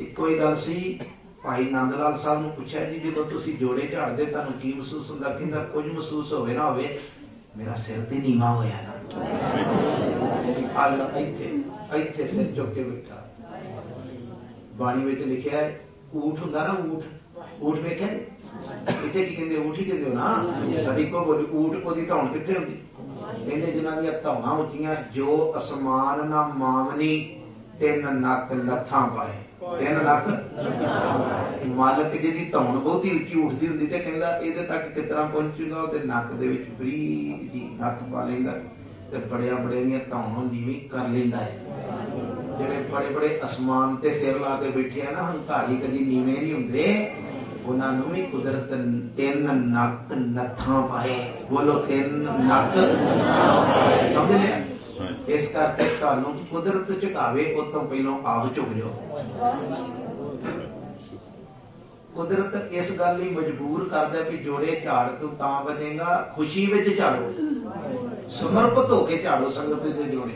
ਇੱਕੋ ਹੀ ਗੱਲ ਸੀ। ਭਾਈ ਨੰਦ ਲਾਲ ਸਾਹਿਬ ਨੂੰ ਪੁੱਛਿਆ ਜੀ ਜਦੋਂ ਤੁਸੀਂ ਜੋੜੇ ਝਾੜਦੇ ਤੁਹਾਨੂੰ ਕੀ ਮਹਿਸੂਸ ਹੁੰਦਾ? ਕਹਿੰਦਾ ਕੁਝ ਮਹਿਸੂਸ ਹੋਵੇ ਨਾ ਹੋਵੇ, ਮੇਰਾ ਸਿਰ ਤੇ ਨੀਵਾਂ ਹੋਇਆ ਨਾ। ਇੱਥੇ ਸਿਰ ਚੁੱਕ ਕੇ ਬੈਠਾ। ਬਾਣੀ ਵਿੱਚ ਲਿਖਿਆ ਹੈ ਊਠ ਹੁੰਦਾ ਨਾ, ਊਠ ਵੇਖਿਆ ਇੱਥੇ ਕੀ ਕਹਿੰਦੇ? ਊਠ ਹੀ ਕਹਿੰਦੇ ਹੋ ਨਾ। ਸਾਡੀ ਕੋ ਬੋਲੀ ਊਠ ਉਹਦੀ ਧੌਣ ਕਿੱਥੇ ਹੁੰਦੀ? ਕਹਿੰਦੇ ਜਿਨ੍ਹਾਂ ਦੀਆਂ ਧੌਣਾਂ ਉੱਚੀਆਂ, ਜੋ ਅਸਮਾਨ ਨਾ ਮਾਵਨੀ, 3 ਨੱਕ ਲੱਥਾਂ ਪਾਏ। 3 ਨੱਕ ਮਾਲਕ ਜਿਹਦੀ ਧੌਣ ਬਹੁਤੀ ਉੱਚੀ ਉੱਠਦੀ ਹੁੰਦੀ ਤੇ ਕਹਿੰਦਾ ਇਹਦੇ ਤੱਕ ਕਿਸ ਤਰ੍ਹਾਂ ਪਹੁੰਚੂਗਾ? ਉਹਦੇ ਨੱਕ ਦੇ ਵਿੱਚ ਬਰੀਕ ਜੀ ਹੱਥ ਪਾ ਲੈਂਦਾ ਤੇ ਬੜਿਆ ਬੜੇ ਦੀਆਂ ਧੌਣ ਨੀਵੀਂ ਕਰ ਲੈਂਦਾ ਹੈ। ਜਿਹੜੇ ਬੜੇ ਬੜੇ ਅਸਮਾਨ ਤੇ ਸਿਰ ਲਾ ਕੇ ਬੈਠੇ ਆ ਨਾ, ਹੰਕਾਰੀ ਕਦੀ ਨੀਵੇਂ ਨਹੀਂ ਹੁੰਦੇ। ਉਹਨਾਂ ਨੂੰ ਵੀ ਕੁਦਰਤ 3 ਨੱਕ ਨੱਥਾਂ ਪਾਏ। ਬੋਲੋ 3 ਨੱਕ, ਸਮਝ ਲਿਆ? ਇਸ ਕਰਕੇ ਤੁਹਾਨੂੰ ਕੁਦਰਤ ਝੁਕਾਵੇ ਉਸ ਤੋਂ ਪਹਿਲਾਂ ਆਪ ਝੁਕ ਜਾਓ। ਕੁਦਰਤ ਇਸ ਗੱਲ ਲਈ ਮਜਬੂਰ ਕਰਦਾ ਕਿ ਜੋੜੇ ਝਾੜ ਤੂੰ ਤਾਂ ਬਚੇਗਾ, ਖੁਸ਼ੀ ਵਿੱਚ ਝਾੜੋ, ਸਮਰਪਿਤ ਹੋ ਕੇ ਝਾੜੋ ਸੰਗਤ ਦੇ ਜੋੜੇ।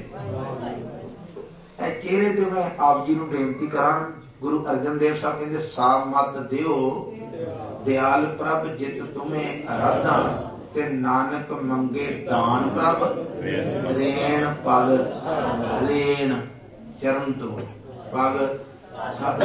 ਇਹ ਚਿਹਰੇ ਤੇ ਮੈਂ ਆਪ ਜੀ ਨੂੰ ਬੇਨਤੀ ਕਰਾਂ, ਗੁਰੂ ਅਰਜਨ ਦੇਵ ਸਾਹਿਬ ਕਹਿੰਦੇ ਸਾਬ ਮਤ ਦਿਓ ਦਿਆਲ ਪ੍ਰਭ ਜਿਤ ਤੁਮੇ ਅਰਾਧਾ, ਤੇ ਨਾਨਕ ਮੰਗੇ ਦਾਨ ਪ੍ਰਭ ਰੇਣ ਪਗ ਰੇਣ ਚਰਨ ਤੋਂ ਪਗ ਸਦ।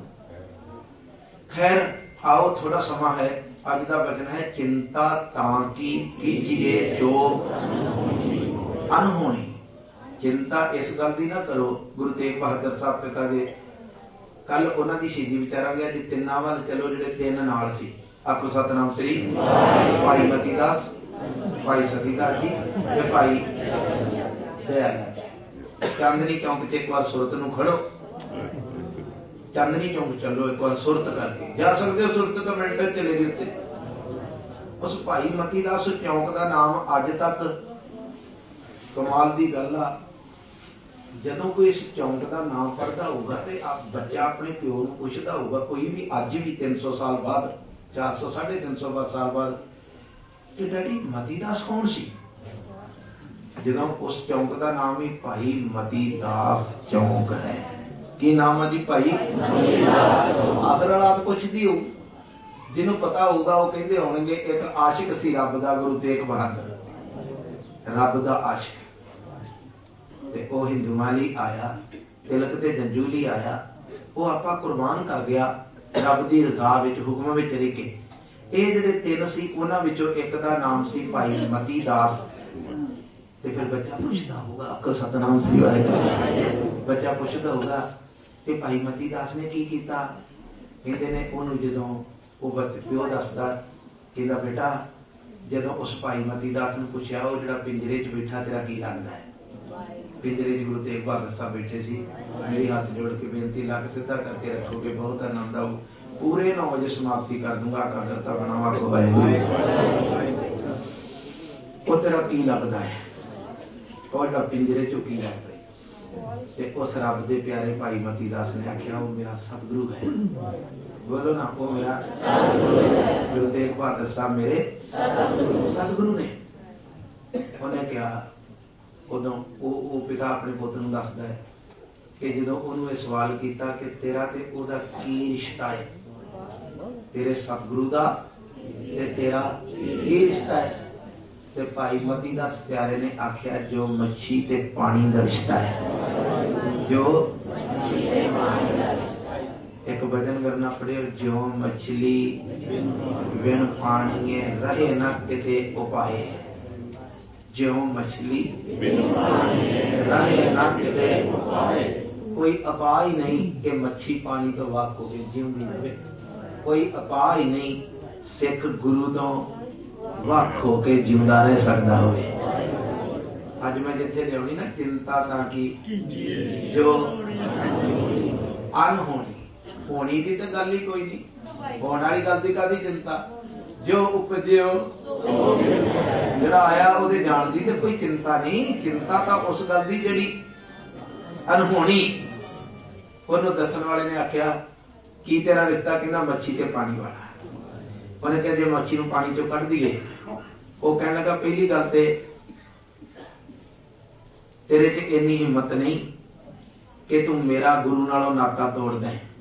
ਖੈਰ ਆਓ, ਥੋੜਾ ਸਮਾਂ ਹੈ। ਅੱਜ ਦਾ ਬਚਨ ਹੈ ਚਿੰਤਾ ਤਾਂ ਕੀ ਕੀਜੀਏ ਜੋ ਅਨਹੋਣੀ। ਚਿੰਤਾ ਇਸ ਗੱਲ ਦੀ ਨਾ ਕਰੋ। ਗੁਰੂ ਤੇਗ ਬਹਾਦਰ ਸਾਹਿਬ ਪਿਤਾ ਜੀ, ਕੱਲ ਉਹਨਾਂ ਦੀ ਸ਼ਹੀਦੀ ਵਿਚਾਰਾਂਗੇ। ਅੱਜ ਤਿੰਨਾਂ ਵੱਲ ਚਲੋ, ਜਿਹੜੇ 3 ਨਾਲ ਸੀ। ਆਖੋ ਸਤਨਾਮ ਸ੍ਰੀ। ਭਾਈ ਮਤੀ ਦਾਸ, ਭਾਈ ਸਤੀਦਾਸ ਜੀ ਤੇ ਭਾਈ ਦਇਆਲਾ। ਚਾਂਦਨੀ ਚੌਂਕ ਚ ਇੱਕ ਵਾਰ ਸੁਰਤ ਨੂੰ ਖੜੋ। ਚਾਂਦਨੀ ਚੌਂਕ ਚੱਲੋ, ਇੱਕ ਵਾਰ ਸੁਰਤ ਕਰਕੇ ਜਾ ਸਕਦੇ ਹੋ। ਸੁਰਤ ਤਾਂ ਮਿੰਟ ਚਲੇ ਗਈ ਉੱਤੇ। ਉਸ ਭਾਈ ਮਤੀ ਦਾਸ ਚੌਂਕ ਦਾ ਨਾਮ ਅੱਜ ਤੱਕ, ਕਮਾਲ ਦੀ ਗੱਲ ਆ, ਜਦੋਂ ਕੋਈ ਇਸ ਚੌਂਕ ਦਾ ਨਾਮ ਪੜ੍ਹਦਾ ਹੋਊਗਾ ਤੇ ਬੱਚਾ ਆਪਣੇ ਪਿਓ ਨੂੰ ਪੁੱਛਦਾ ਹੋਊਗਾ, ਕੋਈ ਵੀ ਅੱਜ ਵੀ 300 ਸਾਲ ਬਾਅਦ, 400 350 ਸਾਲ ਬਾਅਦ, ਕਿ ਡੈਡੀ ਮਤੀ ਦਾਸ ਕੌਣ ਸੀ? ਜਦੋਂ ਉਸ ਚੌਂਕ ਦਾ ਨਾਮ ਹੀ ਭਾਈ ਮਤੀ ਦਾਸ ਚੌਂਕ ਹੈ। ਕੀ ਨਾਮ ਹੈ ਜੀ? ਭਾਈ ਆਦਰ ਨਾਲ ਪੁੱਛਦੀ ਹੋਊ। ਜਿਹਨੂੰ ਪਤਾ ਹੋਊਗਾ ਉਹ ਕਹਿੰਦੇ ਹੋਣਗੇ ਇੱਕ ਆਸ਼ਿਕ ਸੀ ਰੱਬ ਦਾ, ਗੁਰੂ ਤੇਗ ਬਹਾਦਰ, ਰੱਬ ਦਾ ਆਸ਼ਿਕ। ਤੇ ਉਹ ਹਿੰਦੂਆਂ ਲਈ ਆਇਆ, ਤਿਲਕ ਤੇ ਜੰਜੂ ਲਈ ਆਇਆ। ਉਹ ਆਪਾਂ ਕੁਰਬਾਨ ਕਰ ਗਿਆ ਰੱਬ ਦੀ ਰਜ਼ਾ ਵਿੱਚ, ਹੁਕਮ ਵਿੱਚ ਰਹਿ ਕੇ। ਇਹ ਜਿਹੜੇ 3 ਸੀ ਉਹਨਾਂ ਵਿੱਚੋਂ ਇੱਕ ਦਾ ਨਾਮ ਸੀ ਭਾਈ ਮਤੀ ਦਾਸ। ਤੇ ਫਿਰ ਬੱਚਾ ਪੁੱਛਦਾ ਹੋਊਗਾ, ਆਖੋ ਸਤਨਾਮ ਸ੍ਰੀ ਵਾਹਿਗੁਰੂ। ਬੱਚਾ ਪੁੱਛਦਾ ਹੋਊਗਾ ਕਿ ਭਾਈ ਮਤੀ ਦਾਸ ਨੇ ਕੀ ਕੀਤਾ? ਕਹਿੰਦੇ ਨੇ ਉਹਨੂੰ ਜਦੋਂ ਉਹ ਪਿਓ ਦੱਸਦਾ, ਕਹਿੰਦਾ ਬੇਟਾ ਜਦੋਂ ਉਸ ਭਾਈ ਮਤੀ ਦਾਸ ਨੂੰ ਪੁੱਛਿਆ, ਉਹ ਜਿਹੜਾ ਪਿੰਜਰੇ 'ਚ ਬੈਠਾ ਤੇਰਾ ਕੀ ਲੱਗਦਾ ਹੈ? ਪਿੰਜਰੇ 'ਚ ਗੁਰੂ ਤੇਗ ਬਹਾਦਰ ਸਾਹਿਬ ਬੈਠੇ ਸੀ। ਮੇਰੀ ਹੱਥ ਜੋੜ ਕੇ ਬੇਨਤੀ, ਲੱਕ ਸਿੱਧਾ ਕਰਕੇ ਰੱਖੋਗੇ, ਬਹੁਤ ਆਨੰਦ ਆਊ। ਪੂਰੇ 9 ਵਜੇ ਸਮਾਪਤੀ ਕਰ ਦੂੰਗਾ। ਕਾਗਰਤਾ ਬਣਾਵਾ ਕੋ ਉਹ ਤੇਰਾ ਕੀ ਲੱਗਦਾ ਹੈ? ਉਹ ਜਿਹੜਾ ਪਿੰਜਰੇ 'ਚੋਂ ਕੀ ਲੱਗ ਰਿਹਾ? ਤੇ ਉਸ ਰੱਬ ਦੇ ਪਿਆਰੇ ਭਾਈ ਮਤੀ ਦਾਸ ਨੇ ਆਖਿਆ ਉਹ ਮੇਰਾ ਸਤਿਗੁਰੂ ਹੈ। ਬੋਲੋ ਨਾ, ਉਹ ਮੇਰਾ ਗੁਰੂ ਤੇਗ ਬਹਾਦਰ ਸਾਹਿਬ ਮੇਰੇ ਸਤਿਗੁਰੂ ਨੇ। ਉਹਨੇ ਕਿਹਾ, ਉਦੋਂ ਉਹ ਪਿਤਾ ਆਪਣੇ ਪੁੱਤ ਨੂੰ ਦੱਸਦਾ ਹੈ ਕਿ ਜਦੋਂ ਉਹਨੂੰ ਇਹ ਸਵਾਲ ਕੀਤਾ ਕਿ ਤੇਰਾ ਤੇ ਉਹਦਾ ਕੀ ਰਿਸ਼ਤਾ ਹੈ, ਤੇਰੇ ਸਤਿਗੁਰੂ ਦਾ ਤੇ ਤੇਰਾ ਕੀ ਰਿਸ਼ਤਾ ਹੈ? ਤੇ ਭਾਈ ਮਤੀ ਦਾਸ ਪਿਆਰੇ ਨੇ ਆਖਿਆ ਜੋ ਮੱਛੀ ਤੇ ਪਾਣੀ ਦਾ ਰਿਸ਼ਤਾ ਹੈ। ਜੋ ਇੱਕ ਭਜਨ ਕਰਨਾ ਪੜਿਓ, ਜੋ ਮਛਲੀ ਬਿਨ ਪਾਣੀਏ ਰਹੇ ਨਾ ਕਿਤੇ ਉਪਾਏ। ਜਿਉ ਮਛਲੀ ਰਹੇ ਨਾ ਕਿਤੇ ਕੋਈ ਉਪਾਅ ਹੀ ਨਹੀਂ ਕਿ ਮੱਛੀ ਪਾਣੀ ਤੋਂ ਵੱਖ ਹੋ ਕੇ ਜਿਉਂਦੀ ਰਹੇ। ਕੋਈ ਉਪਾਅ ਹੀ ਨਹੀਂ ਸਿੱਖ ਗੁਰੂ ਤੋਂ ਵੱਖ ਹੋ ਕੇ ਜਿਉਂਦਾ ਰਹਿ ਸਕਦਾ ਹੋਵੇ। ਅੱਜ ਮੈਂ ਜਿੱਥੇ ਲਿਆਉਣੀ ਨਾ, ਚਿੰਤਾ ਤਾਂ ਕੀ ਜੋ ਅਨਹੋਣੀ, ਹੋਣੀ ਦੀ ਤਾਂ ਗੱਲ ਹੀ ਕੋਈ ਨਹੀਂ, ਹੋਣ ਵਾਲੀ ਗੱਲ ਦੀ ਕਾਹਦੀ ਚਿੰਤਾ? ਜੋ ਉਪਜਿਓ ਜਿਹੜਾ ਆਇਆ ਉਹਦੇ ਜਾਣ ਦੀ ਤੇ ਕੋਈ ਚਿੰਤਾ ਨਹੀਂ। ਚਿੰਤਾ ਤਾਂ ਉਸ ਗੱਲ ਦੀ ਜਿਹੜੀ ਅਨਹੋਣੀ। ਉਹਨੂੰ ਦੱਸਣ ਵਾਲੇ ਨੇ ਆਖਿਆ ਕੀ ਤੇਰਾ ਰਿਸ਼ਤਾ? ਕਹਿੰਦਾ ਮੱਛੀ ਤੇ ਪਾਣੀ ਵਾਲਾ। ਉਹਨੇ ਕਿਹਾ ਜੇ ਮੱਛੀ ਨੂੰ ਪਾਣੀ ਚੋਂ ਕੱਢ ਦਈਏ। ਉਹ ਕਹਿਣ ਲੱਗਾ ਪਹਿਲੀ ਗੱਲ ਤੇ ਤੇਰੇ 'ਚ ਇੰਨੀ ਹਿੰਮਤ ਨਹੀਂ ਕਿ ਤੂੰ ਮੇਰਾ ਗੁਰੂ ਨਾਲੋਂ ਨਾਤਾ ਤੋੜ ਦੇ।